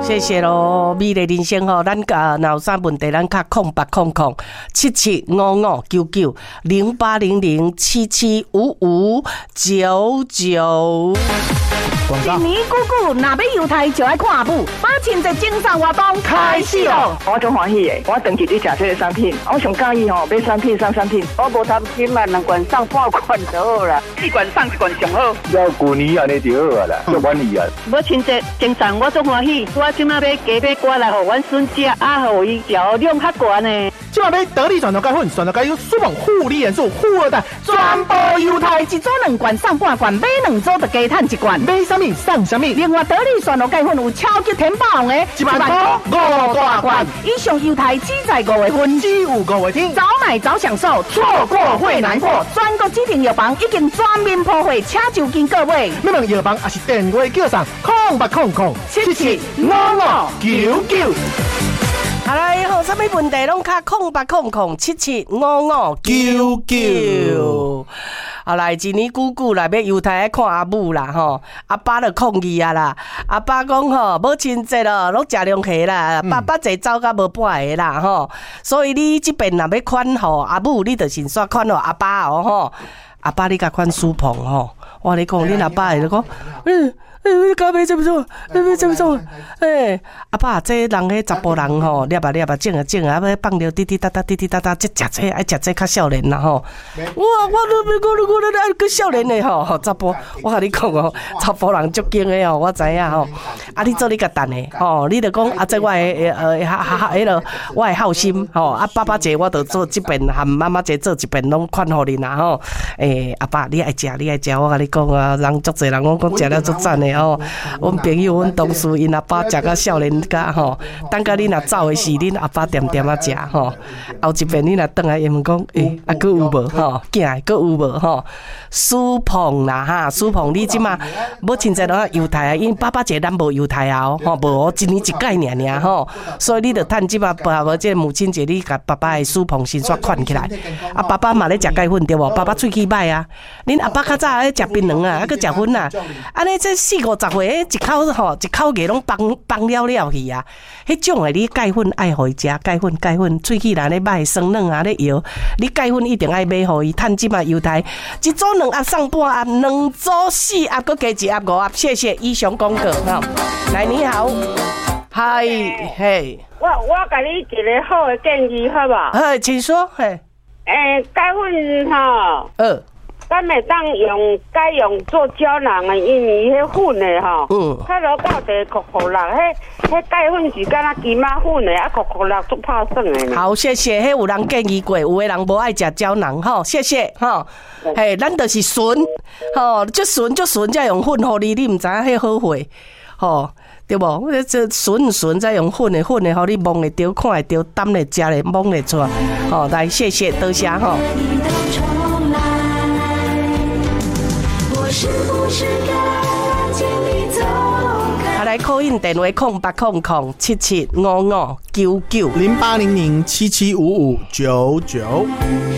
谢谢咯，美丽人生吼，咱若有啥问题，咱卡0800-7755990800-775599。 一年久久，若要游台就爱看阿母，母亲节精神活动开始咯！ 我足欢喜的，我长期咧食这个产品，我上介意吼买产品送产品， 我无贪心嘛，2罐送半罐就好啦，4罐送1罐上好。 要旧年安尼就好啊啦，足满意啊！ 母亲节精神我足欢喜，我即马要加买瓜来，互阮孙食，互伊食量较悬呢。 即马买得力全头钙粉，全头钙有舒缓护理元素，富二代全部优待， 一组2罐送半罐，买2组就加赚1罐。 买啥物送啥物。 另外得力全头钙粉有超级甜爆红的 ，1万块5大罐， 以上优待只在5月份， 只有5月天， 早买早享受，错过会难过。全国指定药房已经全面铺货，请就近各位。 要问药房还是电话叫上0800775599。 好啦，以后啥物问题拢卡0800775599。好啦，一年久久啦，要犹太看阿母啦吼，阿爸就抗议啊啦。阿爸讲吼，母亲节咯，拢食凉虾啦，爸爸节走甲无半个啦吼。所以你这边若要款吼阿母，你就先煞款吼阿爸哦吼。阿爸你甲款苏鹏吼，我咧讲恁阿爸就讲，搞袂这么做，这么做，阿爸，这人迄查甫人吼，捏啊，整啊，要放着滴滴答答，这食这爱食这较少年啦吼。我个少年的吼，查甫，我甲你讲哦，查甫人足劲的哦，我知影吼。啊，你做你甲等的吼，你着讲啊，这我我的好心吼，啊，爸爸节我着做一遍，和妈妈节做一遍，拢款互你啦吼。阿爸，你爱食，我甲你讲啊，人足侪人讲食了足赞的。哦，阮朋友、阮同事，因阿爸食到少年家吼，等到你若走的时，恁阿爸点点啊食吼。后一遍你若转来，伊问讲，佫有无吼？囝佫有无吼？苏鹏啦哈，苏鹏，你即马母亲节拢犹太啊，因爸爸节咱无犹太啊，吼，无一年一届尔吼，所以你着趁即马无即母亲节，你甲爸爸的苏鹏先煞款起来。啊，爸爸嘛咧食钙粉对无？爸爸喙齿歹啊，恁阿爸较早咧食槟榔啊，啊，佫食粉啊，安尼这40-50岁，一口吼，一口牙拢放了去啊！迄种的你钙粉爱互伊食，钙粉，喙齿若咧歹酸软啊咧摇，你钙粉一定爱买互伊，趁即马犹太一组2盒送半盒，2组4盒，佫加1盒5盒，谢谢以上广告哈。来，你好，嗨嘿， 我给你一个好的建议，好吧？ 请说，嘿， 钙粉吼。咱袂当改用做胶囊的，因为迄粉的吼，它落到地酷辣，迄钙粉是敢若芝麻粉的，啊酷辣足怕酸的。 好，谢谢，迄有人建议过，有的人无爱食胶囊吼，谢谢吼。嘿，咱就是纯吼，足纯才用粉互你，你毋知影迄好货吼。对无？这纯再用粉的，互你摸会着、看会着、担会食咧、摸会出来。吼，来，谢谢，多谢吼。来call in电话08007755990800775599。